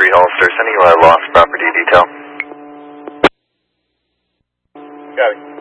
Hollister, sending you a lost property detail. Got it.